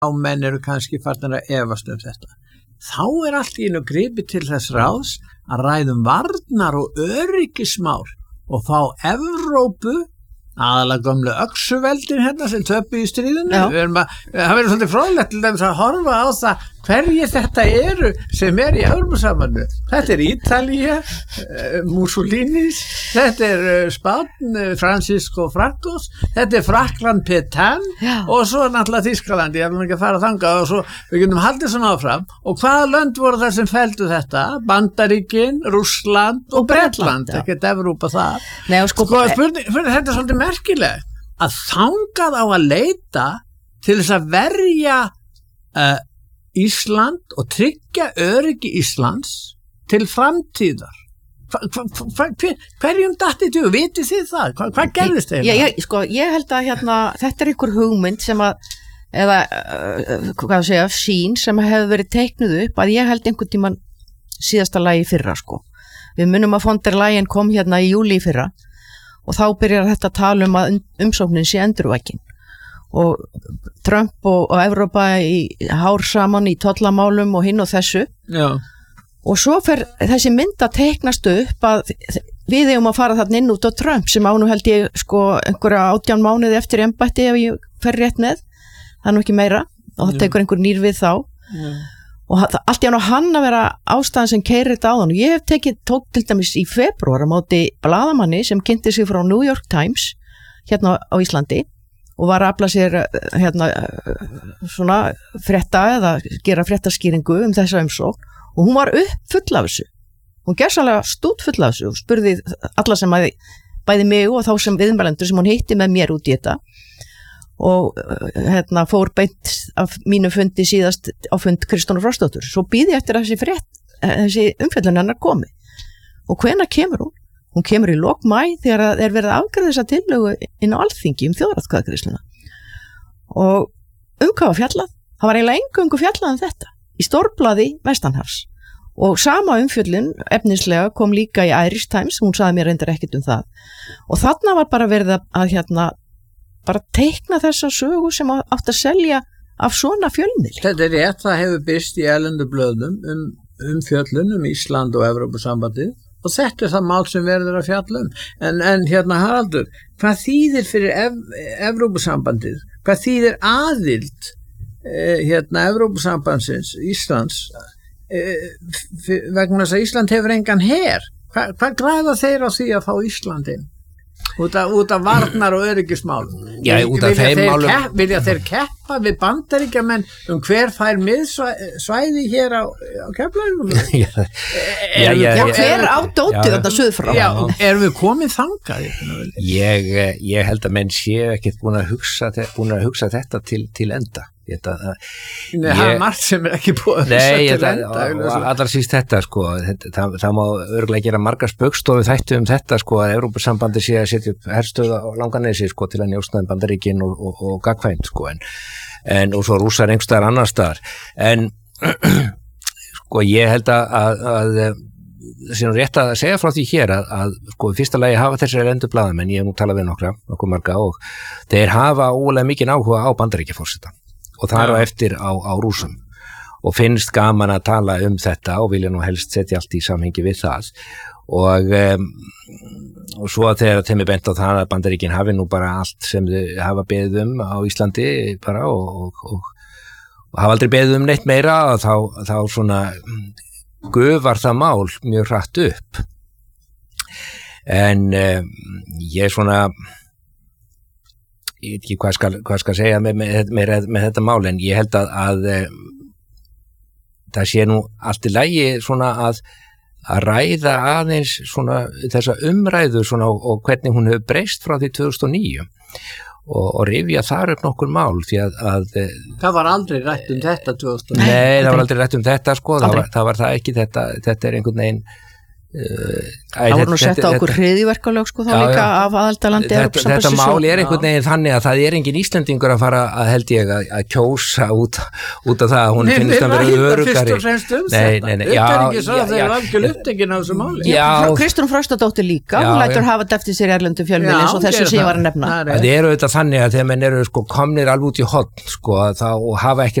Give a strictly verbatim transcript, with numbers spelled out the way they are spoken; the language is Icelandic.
á menn eru kannski farnir að efast um þetta. Þá er allt í einu gripið til þess ráðs að ræðum varnar og öryggismál og fá Evrópu, aðalega gömlu öxuveldin hérna sem töpu í stríðinu. Við erum að, það verður svolítið fróðlegt til dæmis að horfa á það hverjir þetta eru sem er í Evrópusambandinu. Þetta er Ítalía, Mussolini, þetta er Spánn, Francisco Francos, þetta er Frakkland Pétain og svo náttúrulega Þýskaland, ég ætlum ekki að fara þangað og svo við getum haldið svona áfram. Og hvaða lönd voru það sem felldu þetta? Bandaríkin, Rússland og Bretland, ekkert Evrópa þar. Nei, sko, sko spurning, spurning, þetta er svolítið merkilegt að þangað á að leita til þess að verja uh, Ísland og tryggja öryggi Íslands til framtíðar. Hva, hva, hva, hver, hverjum dattið þú? Vitið þið það? Hva, hvað gerðist þeir? Ég, ég, sko, ég held að hérna, þetta er einhver hugmynd sem að, eða, uh, hvað segja, sín sem hefur verið teiknuð upp að ég held einhvern tímann síðasta lagi fyrra, sko. Við munum að von der Leyen kom hérna í júlí fyrra og þá byrjar þetta að tala um að umsóknin sé endurvakin. Og Trump og, og Evrópa í hár saman í tollamálum og hinn og þessu. Já. Og svo fer þessi mynd að teiknast upp að við eigum að fara þarna inn út á Trump sem ánú held ég sko einhverja átján mánuði eftir embætti ef ég fer rétt með. Það er nú ekki meira og það tekur einhver nýr við þá. Já. Og allt í hann og hann að vera ástæðan sem keyrir þetta á þann. Ég hef tekið, tók til dæmis í febrúar á móti blaðamanni sem kynnti sig frá New York Times hérna á Íslandi og var að afla sér hérna svona frétta eða gera fréttaskýringu um þessa umsókn og hún var upp full af þessu. Hún gerðsanlega stút full af þessu og spurði alla sem að bæði mig og þá sem viðmælendur sem hún hitti með mér út í þetta og hérna fór beint af mínu fundi síðast á fund Kristjánu Frostadóttur. Svo býði eftir að þessi frétt, þessi umfjöllun hennar komi. Og hvenær kemur hún? Hún kemur í lok maí þegar það er verið að afgreiða þessa tillögu inn á Alþingi um þjóðaratkvæðagreiðsluna. Og um hvað var fjallað? Það var eiginlega eingöngu fjallað um þetta í stórblaði Vestanhafs. Og sama umfjöllun efnislega kom líka í Irish Times, hún sagði mér reyndar ekkert um það. Og þarna var bara verið að, að hérna bara teikna þessa sögu sem átt að selja af svona fjölmiðli. Þetta er rétt, það hefur birst í erlendu blöðum um, um fjöllun um Ísland og Evrópusambandið og þetta er það mál sem verður að fjalla um. En, en hérna Haraldur, hvað þýðir fyrir ev, Evrópusambandið? Hvað þýðir aðild eh, hérna Evrópusambandsins Íslands eh, vegna þess að Ísland hefur engan her? Hva, hvað græða þeir á því að fá Íslandin? Út af, út af varnar og öryggismál. Já, út af þeim málum. Kepp, vilja þeir keppa við Bandaríkjamenn um hver fær miðsvæði hér á, á Keflavík? Já, já, já, já, hver á dótið þetta suðfrá? Já, erum við komið þangað? Ég, ég held að menn séu ekkert búin að hugsa, búin að hugsa þetta til, til enda. Þetta, Nei, það er margt sem er ekki búið að Nei, til þetta, enda. Og allar síst þetta, sko, þetta, það, það má örgulega gera margar spöggstofu þættu um þetta, sko, að Evrópusambandi sé að setja upp herstöð á Langanesi, sko, til að njósna um Bandaríkin og, og, og gagnkvæmt, sko, en, en og svo Rússar einhvers staðar annars staðar. En, sko, ég held að, að, að það sé nú rétt að segja frá því hér að, að sko, fyrsta lagi hafa þessir erlendu blaðamenn, ég hef nú talað við nokkra, nokkuð marga og þeir hafa ólega mikinn áhuga á Bandaríkjaforseta. Og það er á eftir á, á Rússum og finnst gaman að tala um þetta og vilja nú helst setja allt í samhengi við það og, um, og svo að þegar þeim er bent á það að Bandaríkin hafi nú bara allt sem þau hafa beðið um á Íslandi bara og, og, og, og hafa aldrei beðið um neitt meira og þá, þá svona gufar það mál mjög hratt upp en um, ég er svona ég veit ekki hvað skal, hvað skal segja með, með, með, með þetta mál en ég held að, að, að það sé nú allt í lagi svona að, að ræða aðeins svona þessa umræðu svona og, og hvernig hún hefur breyst frá því tvö þúsund og níu og, og rifja þar upp nokkur mál því að, að það var aldrei rætt um þetta tvö þúsund og níu Nei, það var aldrei rætt um þetta sko, það var, það var það ekki þetta, þetta er einhvern veginn Það voru nú sett á okkur hryðjuverkalög sko þá já, líka já. af aðaldalandi Þetta, þetta mál er einhvern veginn þannig að það er engin Íslendingur að fara að held ég að, að kjósa út, út af það að hún Nei, finnst að vera örugari. Fyrst og fremst um Nei, þetta. nei, nei, já, Utanríkis já, ráðherra já. er algjör upptekinn af þessu máli. Já. Kristrún Frostadóttir líka, Já, hún lætur já. hafa þetta eftir sér erlendu fjölmiðli Já, eins og þessu gerir sem ég það. var að nefna Það er Það eru auðvitað þannig að þegar menn eru sko komnir alveg út í horn sko að þá og hafa ekki